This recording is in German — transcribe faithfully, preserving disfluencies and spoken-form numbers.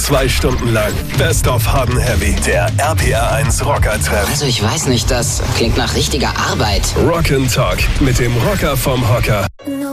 Zwei Stunden lang Best of Hot and Heavy. Der R P R eins Rocker-Treff. Also ich weiß nicht, das klingt nach richtiger Arbeit. Rock and Talk mit dem Rocker vom Hocker.